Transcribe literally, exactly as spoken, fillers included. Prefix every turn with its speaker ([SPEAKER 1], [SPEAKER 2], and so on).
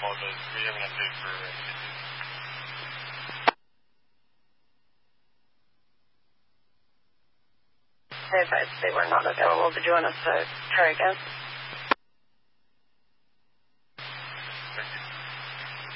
[SPEAKER 1] apologize. We have an update for uh,
[SPEAKER 2] They advised they were not available. Did you want us to try again?